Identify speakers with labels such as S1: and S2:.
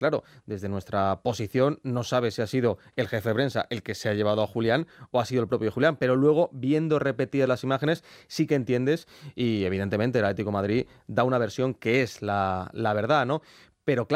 S1: Claro, desde nuestra posición no sabe si ha sido el jefe de prensa el que se ha llevado a Julián o ha sido el propio Julián, pero luego, viendo repetidas las imágenes, sí que entiendes y evidentemente el Atlético de Madrid da una versión que es la verdad, ¿no? Pero claro,